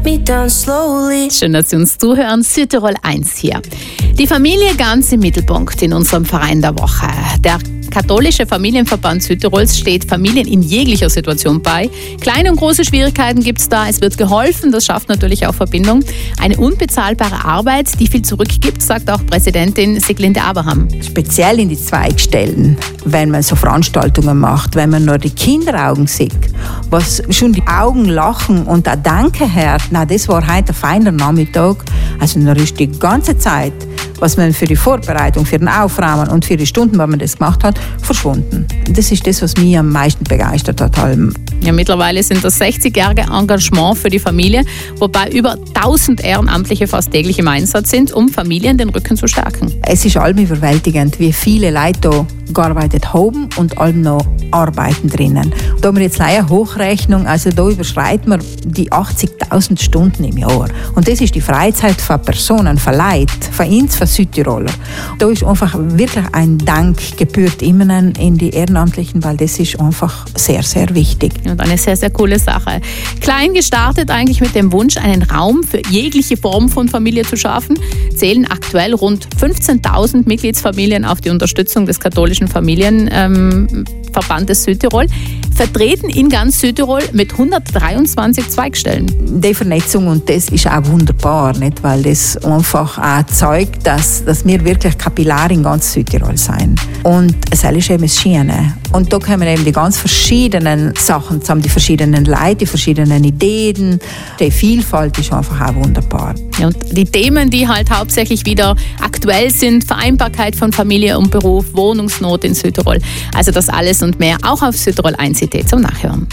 me down slowly. Schön, dass Sie uns zuhören. Südtirol 1 hier. Die Familie ganz im Mittelpunkt in unserem Verein der Woche. Der katholische Familienverband Südtirols steht Familien in jeglicher Situation bei. Kleine und große Schwierigkeiten gibt es da. Es wird geholfen. Das schafft natürlich auch Verbindung. Eine unbezahlbare Arbeit, die viel zurückgibt, sagt auch Präsidentin Siglinde Abraham. Speziell in die Zweigstellen, wenn man so Veranstaltungen macht, wenn man nur die Kinderaugen sieht, was schon die Augen lachen und da Danke hört, na, das war heute ein feiner Nachmittag. Also dann ist die ganze Zeit, was man für die Vorbereitung, für den Aufräumen und für die Stunden, wo man das gemacht hat, verschwunden. Das ist das, was mich am meisten begeistert hat. Ja, mittlerweile sind das 60-jährige Engagement für die Familie, wobei über 1000 Ehrenamtliche fast täglich im Einsatz sind, um Familien den Rücken zu stärken. Es ist allem überwältigend, wie viele Leute da gearbeitet haben und allem noch arbeiten drinnen. Da haben wir jetzt eine Hochrechnung, also da überschreiten wir die 80.000 Stunden im Jahr. Und das ist die Freizeit von Personen, von Leuten, von uns, von Südtiroler. Da ist einfach wirklich ein Dank gebührt ihnen in die Ehrenamtlichen, weil das ist einfach sehr, sehr wichtig. Und eine sehr, sehr coole Sache. Klein gestartet eigentlich mit dem Wunsch, einen Raum für jegliche Form von Familie zu schaffen, zählen aktuell rund 15.000 Mitgliedsfamilien auf die Unterstützung des katholischen Familienverbandes Südtirol, vertreten in ganz Südtirol mit 123 Zweigstellen. Die Vernetzung, und das ist auch wunderbar, nicht? Weil das einfach auch zeigt, dass wir wirklich kapillar in ganz Südtirol sein. Und es ist eben das Schöne. Und da kommen eben die ganz verschiedenen Sachen zusammen, die verschiedenen Leute, die verschiedenen Ideen. Die Vielfalt ist einfach auch wunderbar. Ja, und die Themen, die halt hauptsächlich wieder aktuell sind, Vereinbarkeit von Familie und Beruf, Wohnungsnot in Südtirol. Also das alles und mehr auch auf Südtirol 1 zum Nachhören.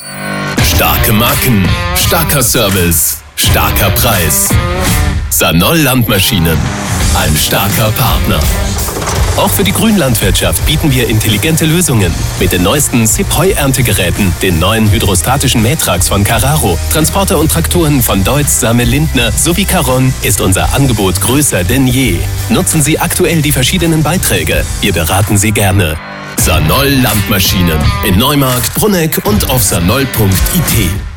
Starke Marken, starker Service, starker Preis. Sanol Landmaschinen, ein starker Partner. Auch für die Grünlandwirtschaft bieten wir intelligente Lösungen. Mit den neuesten SIP-Heuerntegeräten, den neuen hydrostatischen Mähtrags von Carraro, Transporter und Traktoren von Deutz, Samme, Lindner sowie Caron ist unser Angebot größer denn je. Nutzen Sie aktuell die verschiedenen Beiträge. Wir beraten Sie gerne. Sanol Landmaschinen in Neumarkt, Brunneck und auf sanol.it.